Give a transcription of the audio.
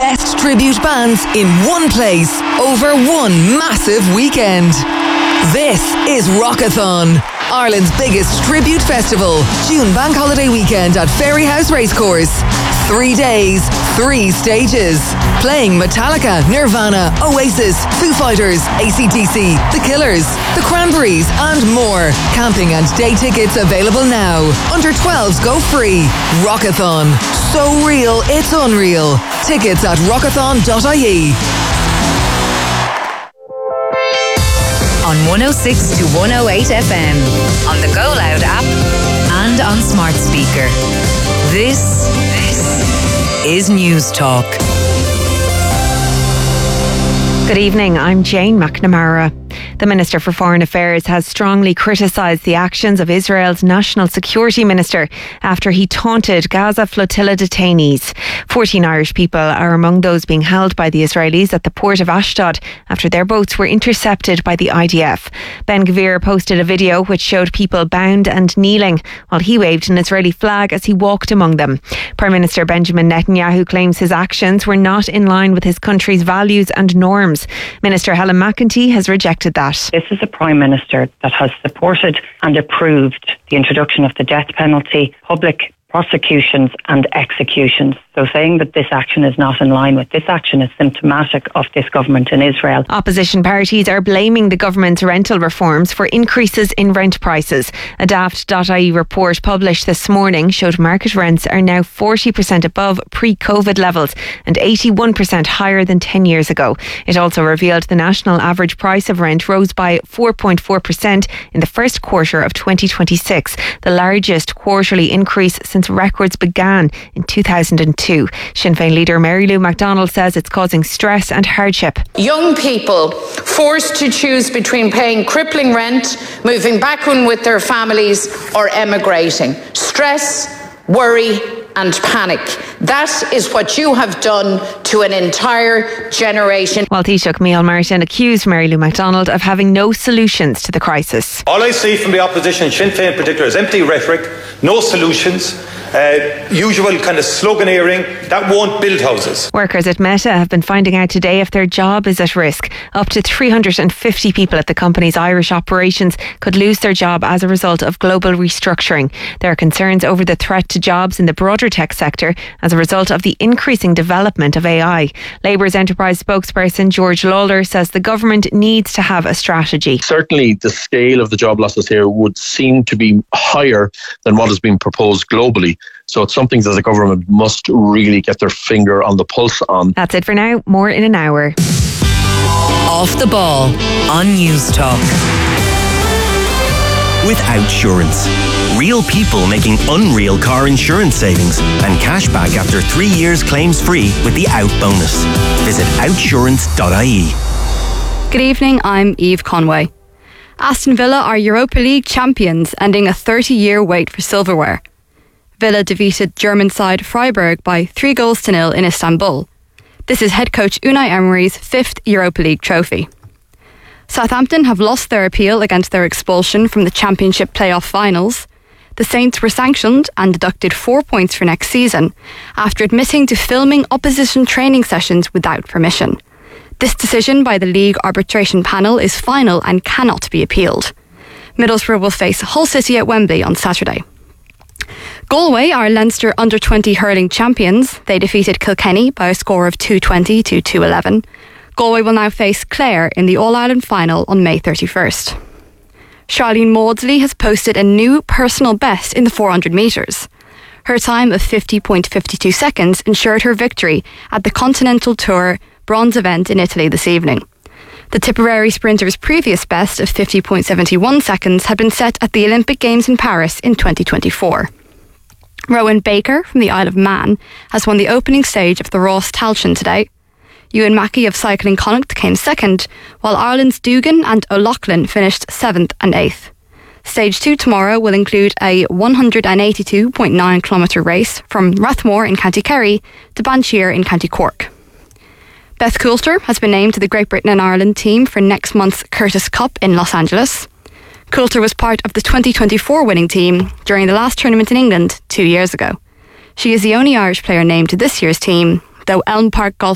best tribute bands in one place over one massive weekend. This is Rockathon, Ireland's biggest tribute festival. June bank holiday weekend at Ferryhouse Racecourse. 3 days, 3 stages. Playing Metallica, Nirvana, Oasis, Foo Fighters, AC/DC, The Killers, The Cranberries and more. Camping and day tickets available now. Under 12s go free. Rockathon. So real, it's unreal. Tickets at rockathon.ie. On 106 to 108 FM, on the Go Loud app and on smart speaker. This is News Talk. Good evening, I'm Jane McNamara. The Minister for Foreign Affairs has strongly criticised the actions of Israel's National Security Minister after he taunted Gaza flotilla detainees. 14 Irish people are among those being held by the Israelis at the port of Ashdod after their boats were intercepted by the IDF. Ben Gvir posted a video which showed people bound and kneeling while he waved an Israeli flag as he walked among them. Prime Minister Benjamin Netanyahu claims his actions were not in line with his country's values and norms. Minister Helen McEntee has rejected that. This is a Prime Minister that has supported and approved the introduction of the death penalty, public prosecutions and executions. So saying that this action is not in line with this action is symptomatic of this government in Israel. Opposition parties are blaming the government's rental reforms for increases in rent prices. A Daft.ie report published this morning showed market rents are now 40% above pre-COVID levels and 81% higher than 10 years ago. It also revealed the national average price of rent rose by 4.4% in the first quarter of 2026, the largest quarterly increase since records began in 2002. Sinn Féin leader Mary Lou McDonald says it's causing stress and hardship. Young people forced to choose between paying crippling rent, moving back in with their families or emigrating. Stress, worry and panic. That is what you have done to an entire generation. While Taoiseach Micheál Martin accused Mary Lou McDonald of having no solutions to the crisis. All I see from the opposition, Sinn Féin in particular, is empty rhetoric, no solutions, usual kind of sloganeering that won't build houses. Workers at Meta have been finding out today if their job is at risk. Up to 350 people at the company's Irish operations could lose their job as a result of global restructuring. There are concerns over the threat to jobs in the broader tech sector as a result of the increasing development of AI. Labour's enterprise spokesperson George Lawler says the government needs to have a strategy. Certainly the scale of the job losses here would seem to be higher than what has been proposed globally. So it's something that the government must really get their finger on the pulse on. That's it for now. More in an hour. Off the Ball on News Talk. With Outsurance. Real people making unreal car insurance savings and cash back after 3 years claims free with the Out bonus. Visit outsurance.ie. Good evening, I'm Eve Conway. Aston Villa are Europa League champions, ending a 30-year wait for silverware. Villa defeated German side Freiburg by 3-0 in Istanbul. This is head coach Unai Emery's 5th Europa League trophy. Southampton have lost their appeal against their expulsion from the Championship playoff finals. The Saints were sanctioned and deducted 4 points for next season after admitting to filming opposition training sessions without permission. This decision by the league arbitration panel is final and cannot be appealed. Middlesbrough will face Hull City at Wembley on Saturday. Galway are Leinster under-20 hurling champions. They defeated Kilkenny by a score of 220 to 211. Galway will now face Clare in the All-Ireland final on May 31st. Charlene Maudsley has posted a new personal best in the 400 metres. Her time of 50.52 seconds ensured her victory at the Continental Tour bronze event in Italy this evening. The Tipperary sprinter's previous best of 50.71 seconds had been set at the Olympic Games in Paris in 2024. Rowan Baker from the Isle of Man has won the opening stage of the Ross Talchan today. Ewan Mackey of Cycling Connacht came second, while Ireland's Dugan and O'Loughlin finished 7th and 8th. Stage 2 tomorrow will include a 182.9 kilometre race from Rathmore in County Kerry to Banchir in County Cork. Beth Coulter has been named to the Great Britain and Ireland team for next month's Curtis Cup in Los Angeles. Coulter was part of the 2024 winning team during the last tournament in England 2 years ago. She is the only Irish player named to this year's team, though Elm Park Golf